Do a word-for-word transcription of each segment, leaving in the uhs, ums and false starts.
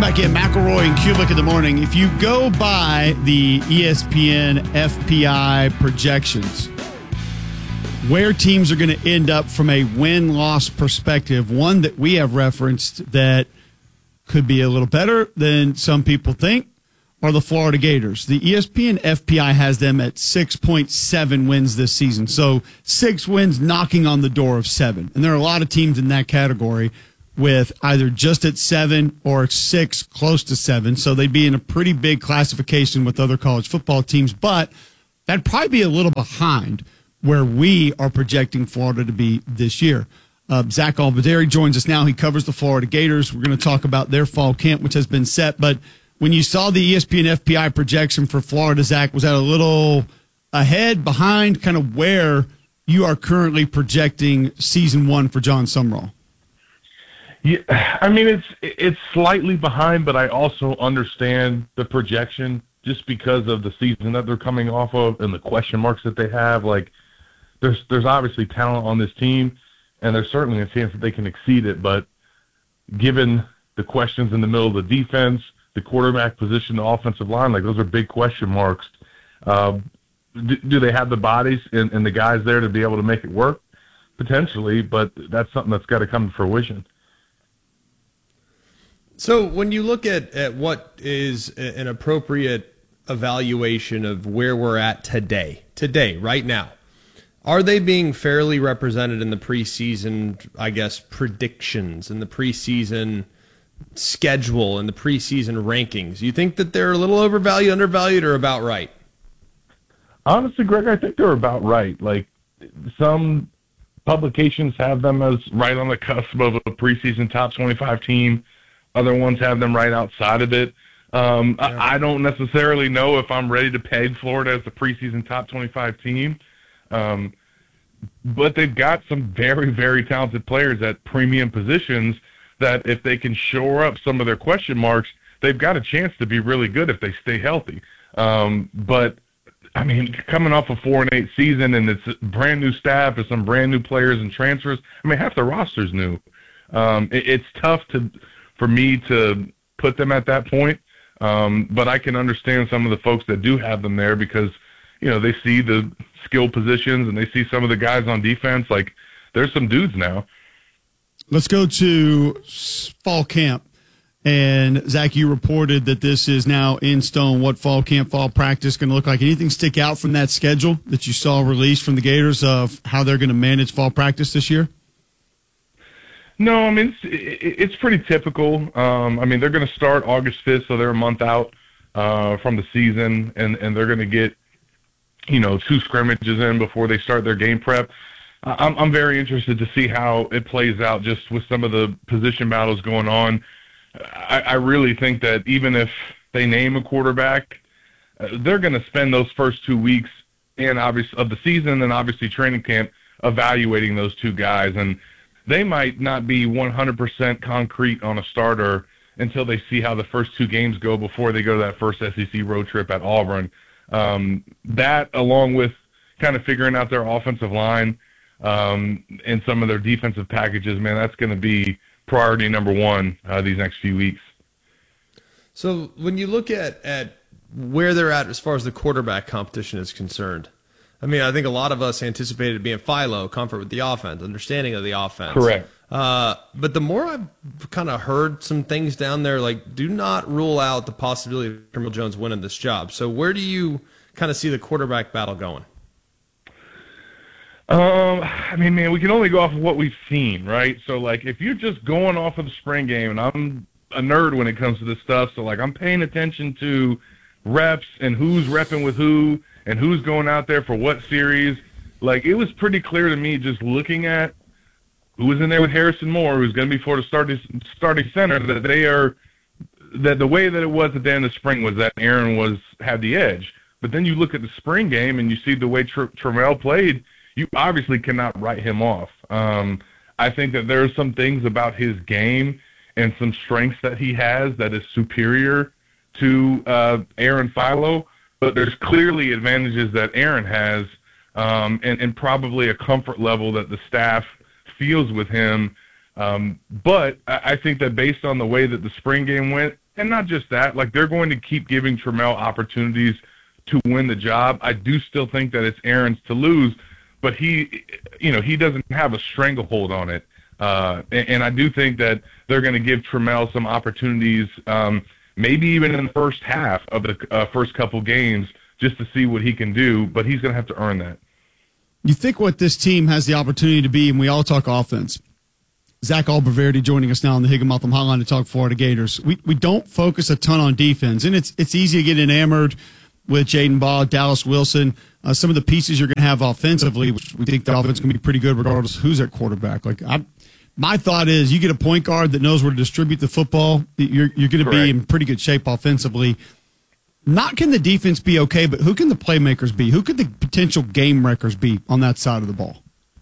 back in. McElroy and Kulik in the morning. If you go by the E S P N F P I projections, where teams are going to end up from a win-loss perspective, one that we have referenced that could be a little better than some people think are the Florida Gators. The E S P N F P I has them at six point seven wins this season. So six wins knocking on the door of seven. And there are a lot of teams in that category with either just at seven or six, close to seven. So they'd be in a pretty big classification with other college football teams. But that'd probably be a little behind where we are projecting Florida to be this year. Uh, Zach Albadari joins us now. He covers the Florida Gators. We're going to talk about their fall camp, which has been set. But when you saw the E S P N F P I projection for Florida, Zach, was that a little ahead, behind, kind of where you are currently projecting season one for John Sumrall? Yeah, I mean, it's it's slightly behind, but I also understand the projection just because of the season that they're coming off of and the question marks that they have. Like, there's there's obviously talent on this team, and there's certainly a chance that they can exceed it. But given the questions in the middle of the defense, the quarterback position, the offensive line, like those are big question marks. Uh, do, do they have the bodies and, and the guys there to be able to make it work? Potentially, but that's something that's got to come to fruition. So when you look at, at what is an appropriate evaluation of where we're at today, today, right now, are they being fairly represented in the preseason, I guess, predictions, in the preseason schedule, and the preseason rankings? You think that they're a little overvalued, undervalued, or about right? Honestly, Greg, I think they're about right. Like, some publications have them as right on the cusp of a preseason top twenty-five team. Other ones have them right outside of it. Um, yeah. I, I don't necessarily know if I'm ready to peg Florida as the preseason top twenty-five team. Um, but they've got some very, very talented players at premium positions that if they can shore up some of their question marks, they've got a chance to be really good if they stay healthy. Um, but, I mean, coming off a four and eight season and it's a brand new staff and some brand new players and transfers, I mean, half the roster's new. Um, it, it's tough to for me to put them at that point. Um, but I can understand some of the folks that do have them there because, you know, they see the skill positions and they see some of the guys on defense. Like, there's some dudes now. Let's go to fall camp. And, Zach, you reported that this is now in stone what fall camp, fall practice going to look like. Anything stick out from that schedule that you saw released from the Gators of how they're going to manage fall practice this year? No, I mean, it's, it's pretty typical. Um, I mean, they're going to start August fifth, so they're a month out uh, from the season, and, and they're going to get, you know, two scrimmages in before they start their game prep. I'm, I'm very interested to see how it plays out just with some of the position battles going on. I, I really think that even if they name a quarterback, uh, they're going to spend those first two weeks and obviously of the season and obviously training camp evaluating those two guys. And they might not be one hundred percent concrete on a starter until they see how the first two games go before they go to that first S E C road trip at Auburn. Um, that, along with kind of figuring out their offensive line um, and some of their defensive packages, man, that's going to be priority number one uh, these next few weeks. So when you look at, at where they're at as far as the quarterback competition is concerned, I mean, I think a lot of us anticipated being Philo, comfort with the offense, understanding of the offense. Correct. Uh, but the more I've kind of heard some things down there, like, do not rule out the possibility of Jermel Jones winning this job. So where do you kind of see the quarterback battle going? Um, I mean, man, we can only go off of what we've seen, right? So, like, if you're just going off of the spring game, and I'm a nerd when it comes to this stuff, so, like, I'm paying attention to reps and who's repping with who and who's going out there for what series. Like, it was pretty clear to me just looking at who was in there with Harrison Moore, who's going to be for the starting starting center, that they are that the way that it was at the end of the spring was that Aaron was had the edge. But then you look at the spring game and you see the way Tr- Trammell played, you obviously cannot write him off. Um, I think that there are some things about his game and some strengths that he has that is superior to uh, Aaron Philo, but there's clearly advantages that Aaron has um, and, and probably a comfort level that the staff feels with him. Um, but I, I think that based on the way that the spring game went, And not just that, like they're going to keep giving Trammell opportunities to win the job. I do still think that it's Aaron's to lose, but he, you know, he doesn't have a stranglehold on it. Uh, and, and I do think that they're going to give Trammell some opportunities, um, maybe even in the first half of the uh, first couple games, just to see what he can do. But he's going to have to earn that. You think what this team has the opportunity to be, and we all talk offense. Zach Alberverdi joining us now on the Higginbotham Hotline to talk Florida Gators. We we don't focus a ton on defense, and it's it's easy to get enamored with Jaden Baugh, Dallas Wilson, uh, some of the pieces you're going to have offensively. Which we think the offense is going to be pretty good regardless of who's at quarterback. Like I, my thought is, you get a point guard that knows where to distribute the football. You're you're going to be in pretty good shape offensively. Not can the defense be okay, but who can the playmakers be? Who could the potential game wreckers be on that side of the ball?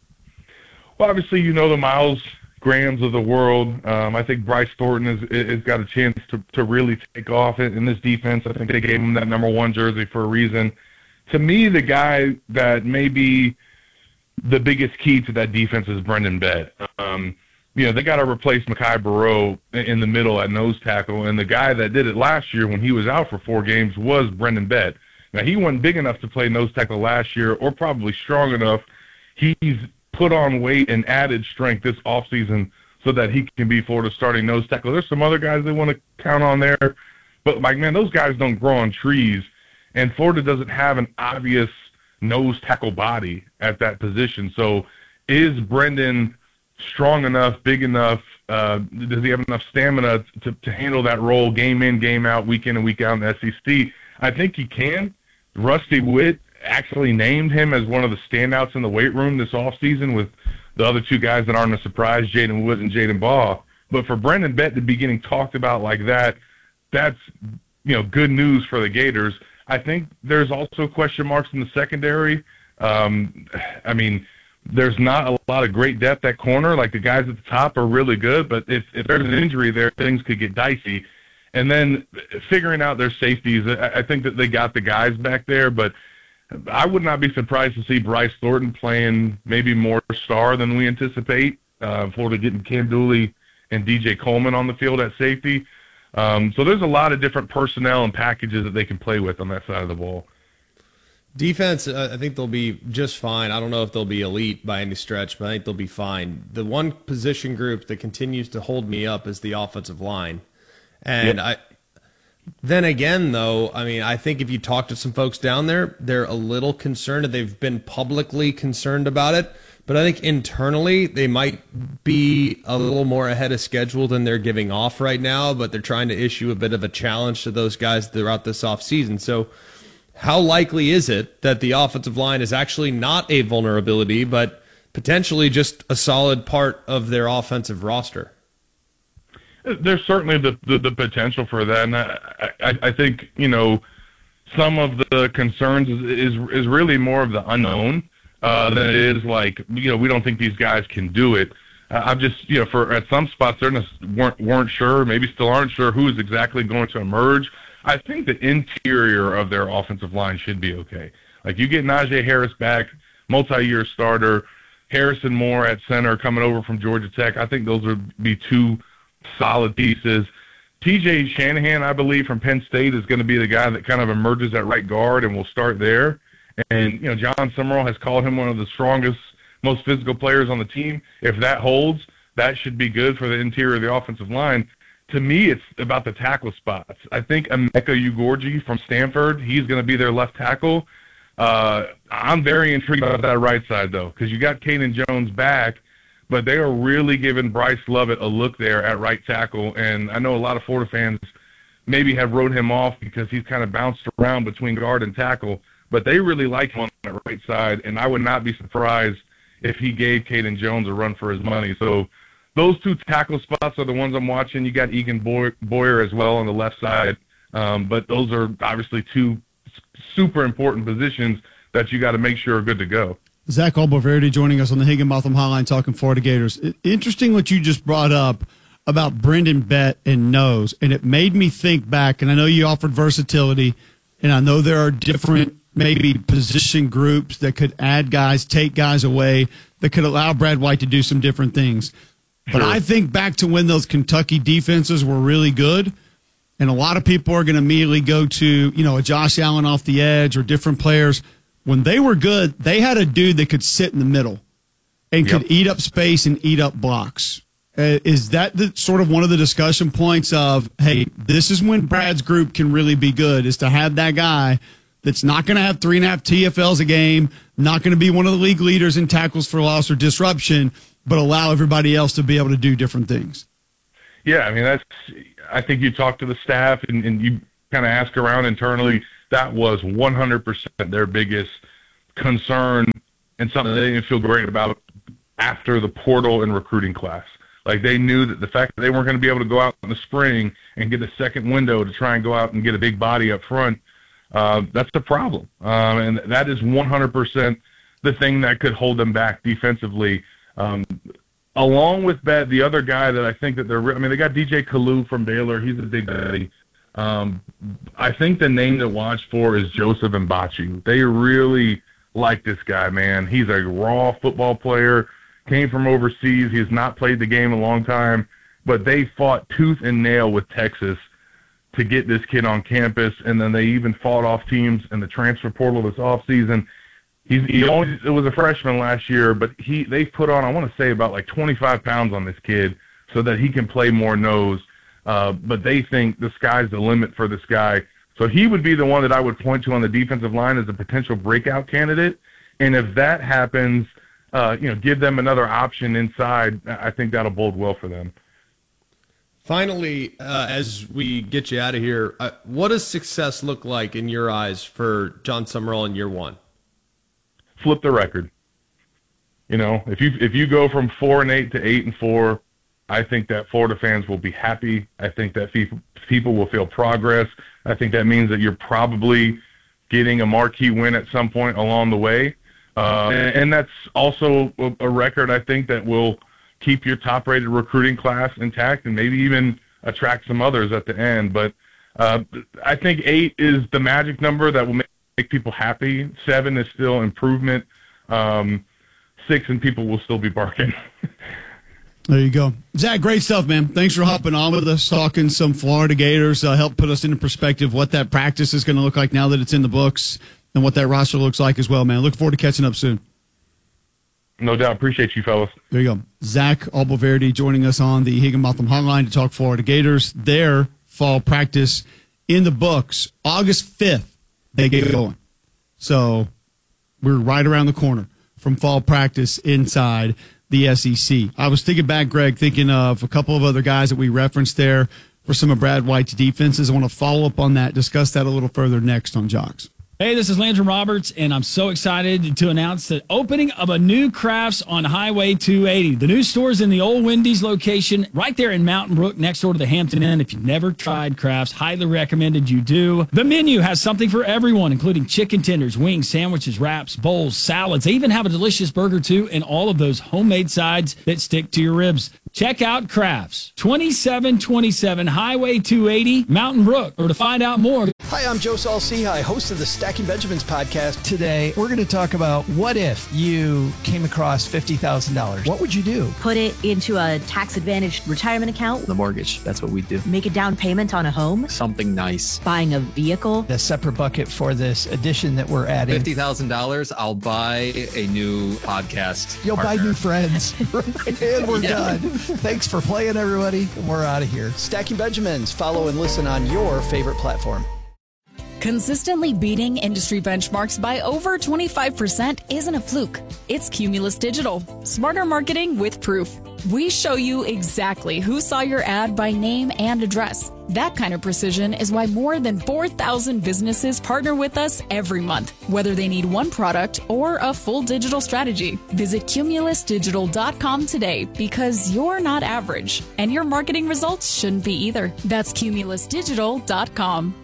Well, obviously, you know the Miles Grahams of the world. Um, I think Bryce Thornton has, has got a chance to, to really take off in this defense. I think they gave him that number one jersey for a reason. To me, the guy that may be the biggest key to that defense is Brendan Bett. Um, you know, they got to replace Mekhi Barrow in the middle at nose tackle, and the guy that did it last year when he was out for four games was Brendan Bett. Now, he wasn't big enough to play nose tackle last year, or probably strong enough. He's put on weight and added strength this offseason so that he can be Florida's starting nose tackle. There's some other guys they want to count on there, but, like, man, those guys don't grow on trees, and Florida doesn't have an obvious nose tackle body at that position. So is Brendan strong enough, big enough, uh, does he have enough stamina to, to handle that role game in, game out, week in and week out in the S E C? I think he can. Rusty Witt actually named him as one of the standouts in the weight room this offseason with the other two guys that aren't a surprise, Jaden Wood and Jaden Baugh. But for Brendan Bett to be getting talked about like that, that's, you know, good news for the Gators. I think there's also question marks in the secondary. Um, I mean, there's not a lot of great depth at corner. Like, the guys at the top are really good, but if, if there's an injury there, things could get dicey. And then figuring out their safeties, I think that they got the guys back there, but I would not be surprised to see Bryce Thornton playing maybe more star than we anticipate. Uh, Florida getting Cam Dooley and D J Coleman on the field at safety. Um, so there's a lot of different personnel and packages that they can play with on that side of the ball. Defense, uh, I think they'll be just fine. I don't know if they'll be elite by any stretch, but I think they'll be fine. The one position group that continues to hold me up is the offensive line. And yep. I, then again, though, I mean, I think if you talk to some folks down there, they're a little concerned. They've been publicly concerned about it. But I think internally they might be a little more ahead of schedule than they're giving off right now, but they're trying to issue a bit of a challenge to those guys throughout this offseason. So how likely is it that the offensive line is actually not a vulnerability, but potentially just a solid part of their offensive roster? There's certainly the, the, the potential for that. And I, I, I think, you know, some of the concerns is, is, is really more of the unknown. Uh, than it is like, you know, we don't think these guys can do it. Uh, I'm just, you know, for at some spots, they weren't, weren't sure, maybe still aren't sure who is exactly going to emerge. I think the interior of their offensive line should be okay. Like, you get Najee Harris back, multi-year starter, Harrison Moore at center coming over from Georgia Tech. I think those would be two solid pieces. T J Shanahan, I believe, from Penn State is going to be the guy that kind of emerges at right guard, and we'll start there. And, you know, John Summerall has called him one of the strongest, most physical players on the team. If that holds, that should be good for the interior of the offensive line. To me, it's about the tackle spots. I think Emeka Ugorji from Stanford, he's going to be their left tackle. Uh, I'm very intrigued about that right side, though, because you got Kanan Jones back, but they are really giving Bryce Lovett a look there at right tackle. And I know a lot of Florida fans maybe have wrote him off because he's kind of bounced around between guard and tackle. But they really like him on the right side, and I would not be surprised if he gave Kaden Jones a run for his money. So those two tackle spots are the ones I'm watching. You got Egan Boyer as well on the left side. Um, but those are obviously two super important positions that you got to make sure are good to go. Zach Alberverdi joining us on the Higginbotham Hotline talking Florida Gators. Interesting what you just brought up about Brendan Bett and nose, and it made me think back, and I know you offered versatility, and I know there are different maybe position groups that could add guys, take guys away, that could allow Brad White to do some different things. But sure. I think back to when those Kentucky defenses were really good, And a lot of people are going to immediately go to, you know, a Josh Allen off the edge or different players. When they were good, they had a dude that could sit in the middle and Yep. could eat up space and eat up blocks. Uh, is that the sort of one of the discussion points of, hey, this is when Brad's group can really be good, is to have that guy that's not going to have three and a half T F Ls a game, not going to be one of the league leaders in tackles for loss or disruption, but allow everybody else to be able to do different things? Yeah, I mean, that's. I think you talk to the staff and, and you kind of ask around internally. That was one hundred percent their biggest concern and something they didn't feel great about after the portal and recruiting class. Like, they knew that the fact that they weren't going to be able to go out in the spring and get a second window to try and go out and get a big body up front, uh, that's the problem. Um, and that is one hundred percent the thing that could hold them back defensively. Um, along with that, the other guy that I think that they're – I mean, they got D J Kalu from Baylor. He's a big daddy. Um, I think the name to watch for is Joseph Mbachu. They really like this guy, man. He's a raw football player, came from overseas. He has not played the game a long time, but they fought tooth and nail with Texas to get this kid on campus, and then they even fought off teams in the transfer portal this offseason. He's, he only it was a freshman last year, but he they put on, I want to say, about like twenty-five pounds on this kid so that he can play more nose. Uh, but they think the sky's the limit for this guy. So he would be the one that I would point to on the defensive line as a potential breakout candidate. And if that happens, uh, you know, give them another option inside, I think that'll bode well for them. Finally, uh, as we get you out of here, uh, what does success look like in your eyes for Jon Sumrall in year one? Flip the record. You know, if you if you go from four and eight to eight and four, I think that Florida fans will be happy. I think that people people will feel progress. I think that means that you're probably getting a marquee win at some point along the way, uh, and, and that's also a, a record I think that will keep your top-rated recruiting class intact and maybe even attract some others at the end. But uh, I think eight is the magic number that will make, make people happy. Seven is still improvement. Um, six and people will still be barking. There you go. Zach, great stuff, man. Thanks for hopping on with us, talking some Florida Gators, uh, help put us into perspective what that practice is going to look like now that it's in the books and what that roster looks like as well, man. Look forward to catching up soon. No doubt. Appreciate you, fellas. There you go. Zach Alboverdi joining us on the Higginbotham Hotline to talk Florida Gators. Their fall practice in the books. August fifth, they get going. So we're right around the corner from fall practice inside the S E C. I was thinking back, Greg, thinking of a couple of other guys that we referenced there for some of Brad White's defenses. I want to follow up on that, discuss that a little further next on Jocks. Hey, this is Landry Roberts, and I'm so excited to announce the opening of a new Crafts on Highway two eighty. The new store is in the old Wendy's location right there in Mountain Brook next door to the Hampton Inn. If you've never tried Crafts, highly recommended you do. The menu has something for everyone, including chicken tenders, wings, sandwiches, wraps, bowls, salads. They even have a delicious burger, too, and all of those homemade sides that stick to your ribs. Check out Crafts, twenty-seven twenty-seven Highway two eighty, Mountain Brook, or to find out more. Hi, I'm Joe Saul-Sehy, host of the Stacking Benjamins podcast. Today, we're going to talk about what if you came across fifty thousand dollars? What would you do? Put it into a tax-advantaged retirement account. The mortgage, that's what we do. Make a down payment on a home. Something nice. Buying a vehicle. A separate bucket for this addition that we're adding. fifty thousand dollars, I'll buy a new podcast You'll partner. buy new friends. And we're Yeah. done. Thanks for playing, everybody. And we're out of here. Stacking Benjamins. Follow and listen on your favorite platform. Consistently beating industry benchmarks by over twenty-five percent isn't a fluke. It's Cumulus Digital. Smarter marketing with proof. We show you exactly who saw your ad by name and address. That kind of precision is why more than four thousand businesses partner with us every month, whether they need one product or a full digital strategy. Visit cumulus digital dot com today because you're not average, and your marketing results shouldn't be either. That's cumulus digital dot com.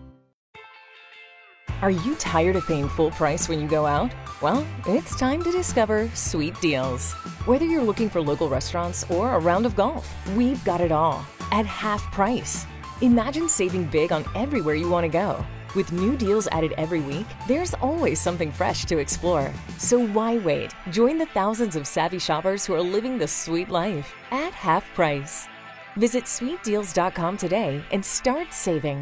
Are you tired of paying full price when you go out? Well, it's time to discover Sweet Deals. Whether you're looking for local restaurants or a round of golf, we've got it all at half price. Imagine saving big on everywhere you want to go. With new deals added every week, there's always something fresh to explore. So why wait? Join the thousands of savvy shoppers who are living the sweet life at half price. Visit sweet deals dot com today and start saving.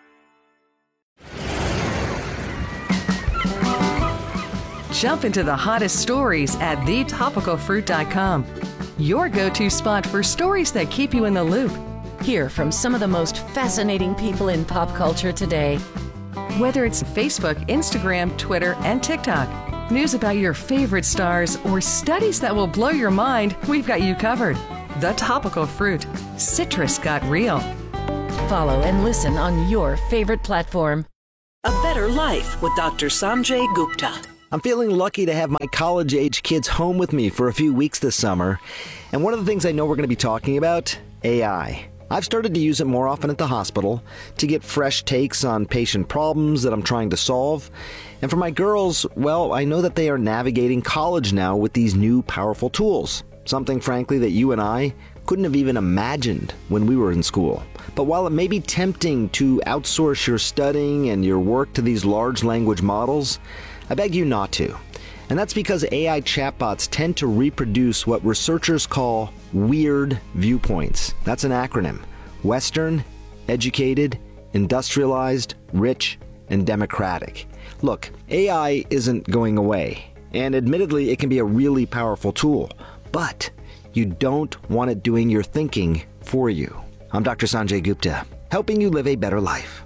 Jump into the hottest stories at the topical fruit dot com. Your go-to spot for stories that keep you in the loop. Hear from some of the most fascinating people in pop culture today. Whether it's Facebook, Instagram, Twitter, and TikTok, news about your favorite stars, or studies that will blow your mind, we've got you covered. The Topical Fruit. Citrus got real. Follow and listen on your favorite platform. A Better Life with Doctor Sanjay Gupta. I'm feeling lucky to have my college-age kids home with me for a few weeks this summer. And one of the things I know we're going to be talking about, A I. I've started to use it more often at the hospital to get fresh takes on patient problems that I'm trying to solve. And for my girls, well, I know that they are navigating college now with these new powerful tools. Something, frankly, that you and I couldn't have even imagined when we were in school. But while it may be tempting to outsource your studying and your work to these large language models, I beg you not to. And that's because A I chatbots tend to reproduce what researchers call weird viewpoints. That's an acronym. Western, educated, industrialized, rich, and democratic. Look, A I isn't going away. And admittedly, it can be a really powerful tool. But you don't want it doing your thinking for you. I'm Doctor Sanjay Gupta, helping you live a better life.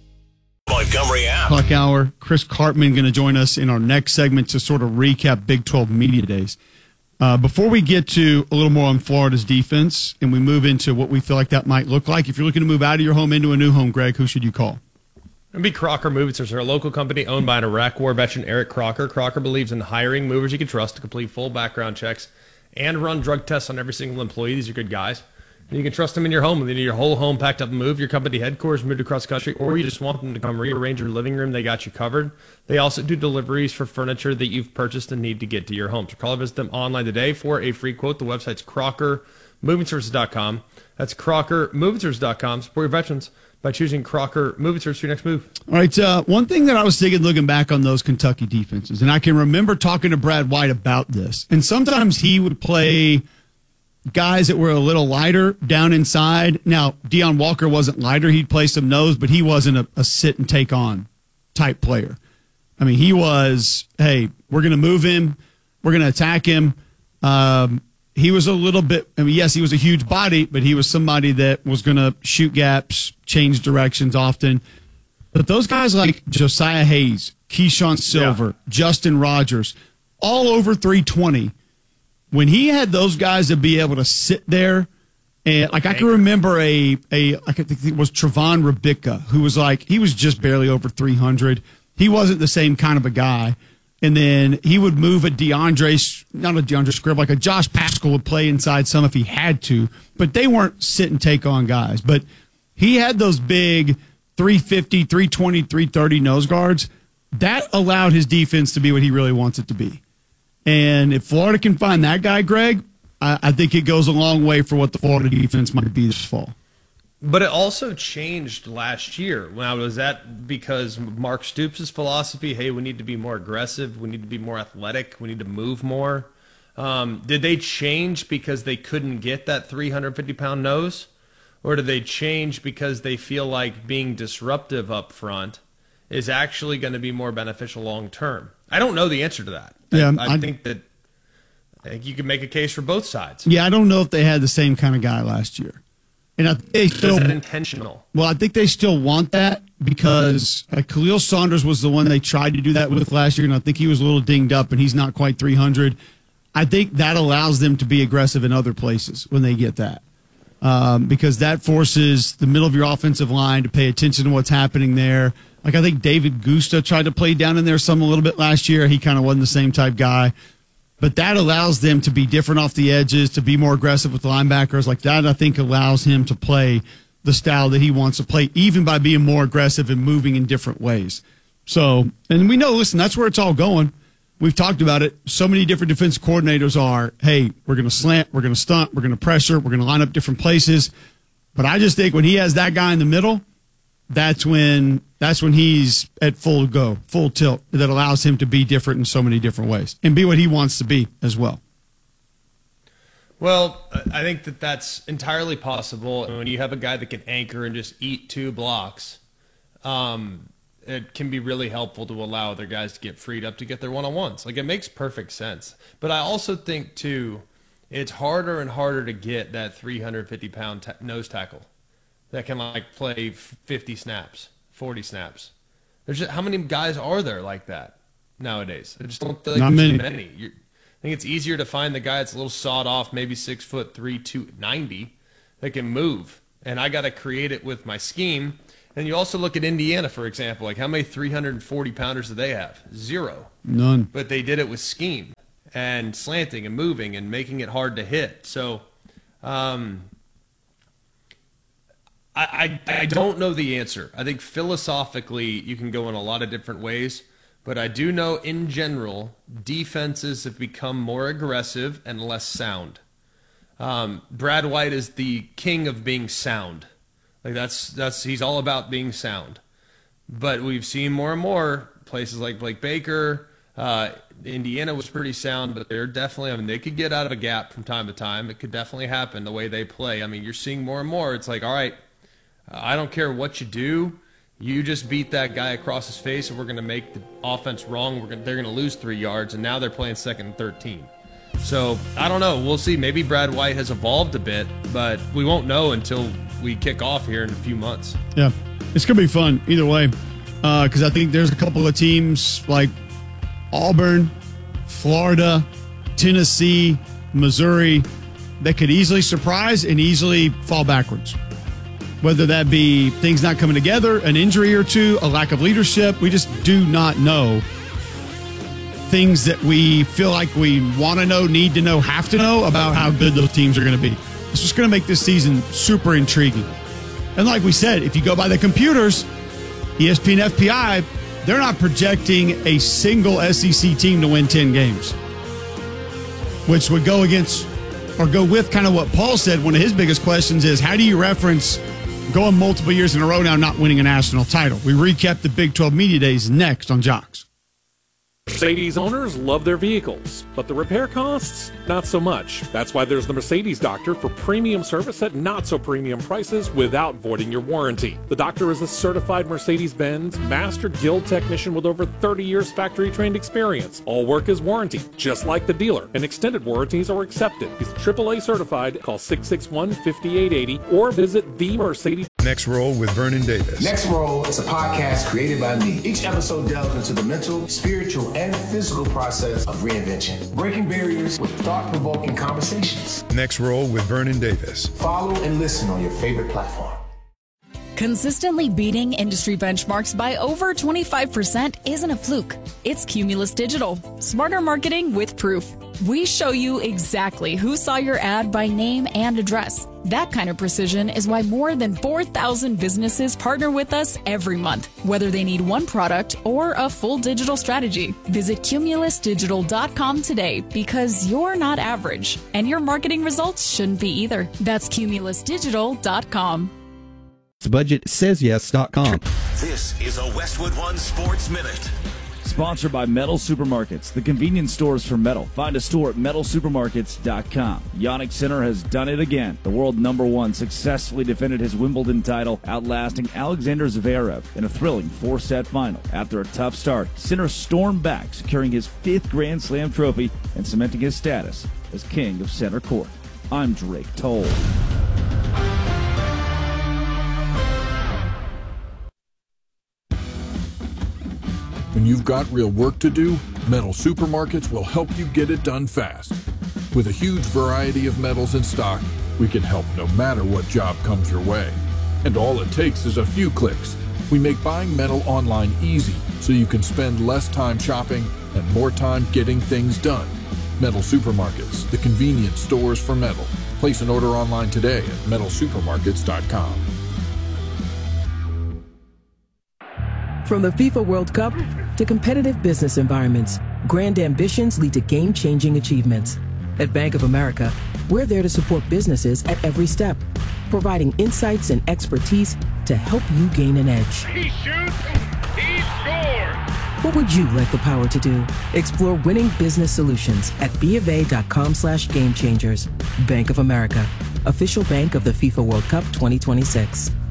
Montgomery app. Clock hour. Chris Cartman going to join us in our next segment to sort of recap Big twelve Media Days. Uh, before we get to a little more on Florida's defense and we move into what we feel like that might look like, if you're looking to move out of your home into a new home, Greg, who should you call? It'd be Crocker Movers. They're a local company owned by an Iraq War veteran, Eric Crocker. Crocker believes in hiring movers you can trust to complete full background checks and run drug tests on every single employee. These are good guys. And you can trust them in your home. Whether you need your whole home packed up and moved, your company headquarters moved across the country, or you just want them to come rearrange your living room, they got you covered. They also do deliveries for furniture that you've purchased and need to get to your home. So call or visit them online today for a free quote. The website's crocker moving services dot com. That's crocker moving services dot com. Support your veterans by choosing Crocker Moving Services for your next move. All right, uh, one thing that I was thinking looking back on those Kentucky defenses, and I can remember talking to Brad White about this, and sometimes he would play guys that were a little lighter down inside. Now, Deion Walker wasn't lighter. He'd play some nose, but he wasn't a, a sit and take on type player. I mean, he was, hey, we're going to move him. We're going to attack him. Um, he was a little bit, I mean, yes, he was a huge body, but he was somebody that was going to shoot gaps, change directions often. But those guys like Josiah Hayes, Keyshawn Silver, yeah. Justin Rogers, all over three twenty. When he had those guys to be able to sit there, and like I can remember a a I think it was Trevon Rebicka, who was like he was just barely over three hundred. He wasn't the same kind of a guy, and then he would move a DeAndre, not a DeAndre Scribb, like a Josh Paschal would play inside some if he had to, but they weren't sit and take on guys. But he had those big three fifty, three twenty, three thirty nose guards that allowed his defense to be what he really wants it to be. And if Florida can find that guy, Greg, I, I think it goes a long way for what the Florida defense might be this fall. But it also changed last year. Now, was that because Mark Stoops' philosophy, hey, we need to be more aggressive, we need to be more athletic, we need to move more? Um, did they change because they couldn't get that three hundred fifty pound nose? Or did they change because they feel like being disruptive up front is actually going to be more beneficial long term? I don't know the answer to that. Yeah, I, I, I think that I think you can make a case for both sides. Yeah, I don't know if they had the same kind of guy last year. And I think they still, is that intentional? Well, I think they still want that because uh, Khalil Saunders was the one they tried to do that with last year, and I think he was a little dinged up, and he's not quite three hundred. I think that allows them to be aggressive in other places when they get that. Um, because that forces the middle of your offensive line to pay attention to what's happening there. Like I think David Gusta tried to play down in there some a little bit last year. He kind of wasn't the same type guy. But that allows them to be different off the edges, to be more aggressive with linebackers. Like that, I think, allows him to play the style that he wants to play, even by being more aggressive and moving in different ways. So, and we know, listen, that's where it's all going. We've talked about it. So many different defensive coordinators are, hey, we're going to slant, we're going to stunt, we're going to pressure, we're going to line up different places. But I just think when he has that guy in the middle, that's when that's when he's at full go, full tilt, that allows him to be different in so many different ways and be what he wants to be as well. Well, I think that that's entirely possible. And when you have a guy that can anchor and just eat two blocks, um, it can be really helpful to allow other guys to get freed up to get their one-on-ones. Like, it makes perfect sense. But I also think, too, it's harder and harder to get that three hundred fifty pound ta- nose tackle that can, like, play fifty snaps, forty snaps. There's just, how many guys are there like that nowadays? I just don't think Not there's many. many. You're, I think it's easier to find the guy that's a little sawed off, maybe six foot three, two ninety, that can move. And I got to create it with my scheme. And you also look at Indiana, for example. Like, how many three hundred forty pounders do they have? Zero. None. But they did it with scheme and slanting and moving and making it hard to hit. So, um, I, I I don't know the answer. I think philosophically you can go in a lot of different ways. But I do know, in general, defenses have become more aggressive and less sound. Um, Brad White is the king of being sound. Like that's that's he's all about being sound. But we've seen more and more places like Blake Baker, uh, Indiana was pretty sound, but they're definitely, I mean, they could get out of a gap from time to time. It could definitely happen the way they play. I mean, you're seeing more and more. It's like, all right, I don't care what you do. You just beat that guy across his face, and we're going to make the offense wrong. We're gonna, they're going to lose three yards, and now they're playing second and thirteen. So, I don't know. We'll see. Maybe Brad White has evolved a bit, but we won't know until we kick off here in a few months. Yeah, it's going to be fun either way because uh, I think there's a couple of teams like Auburn, Florida, Tennessee, Missouri that could easily surprise and easily fall backwards. Whether that be things not coming together, an injury or two, a lack of leadership, we just do not know. Things that we feel like we want to know, need to know, have to know about how good those teams are going to be. It's just going to make this season super intriguing. And like we said, if you go by the computers, E S P N F P I, they're not projecting a single S E C team to win ten games, which would go against or go with kind of what Paul said. One of his biggest questions is, how do you reference going multiple years in a row now not winning a national title? We recap the Big twelve Media Days next on Jocks. Mercedes owners love their vehicles, but the repair costs, not so much. That's why there's the Mercedes Doctor for premium service at not so premium prices without voiding your warranty. The Doctor is a certified Mercedes-Benz Master Guild technician with over thirty years factory-trained experience. All work is warranted, just like the dealer, and extended warranties are accepted. He's triple A certified. Call six six one, five eight eight zero or visit the Mercedes. Next Roll with Vernon Davis. Next Roll is a podcast created by me. Each episode delves into the mental, spiritual, and physical process of reinvention, breaking barriers with thought-provoking conversations. Next Roll with Vernon Davis. Follow and listen on your favorite platform. Consistently beating industry benchmarks by over twenty-five percent isn't a fluke. It's Cumulus Digital. Smarter marketing with proof. We show you exactly who saw your ad by name and address. That kind of precision is why more than four thousand businesses partner with us every month, whether they need one product or a full digital strategy. Visit cumulus digital dot com today because you're not average, and your marketing results shouldn't be either. That's cumulus digital dot com. budget says yes dot com. This is a Westwood One Sports Minute. Sponsored by Metal Supermarkets, the convenience stores for metal. Find a store at metal supermarkets dot com. Yannick Sinner has done it again. The world number one successfully defended his Wimbledon title, outlasting Alexander Zverev in a thrilling four-set final. After a tough start, Sinner stormed back, securing his fifth Grand Slam trophy and cementing his status as king of center court. I'm Drake Toll. When you've got real work to do, Metal Supermarkets will help you get it done fast. With a huge variety of metals in stock, we can help no matter what job comes your way. And all it takes is a few clicks. We make buying metal online easy so you can spend less time shopping and more time getting things done. Metal Supermarkets, the convenience stores for metal. Place an order online today at metal supermarkets dot com. From the FIFA World Cup to competitive business environments, grand ambitions lead to game-changing achievements. At Bank of America, we're there to support businesses at every step, providing insights and expertise to help you gain an edge. He shoots, he scores! What would you like the power to do? Explore winning business solutions at bofa.com slash game changers. Bank of America, official bank of the FIFA World Cup twenty twenty-six.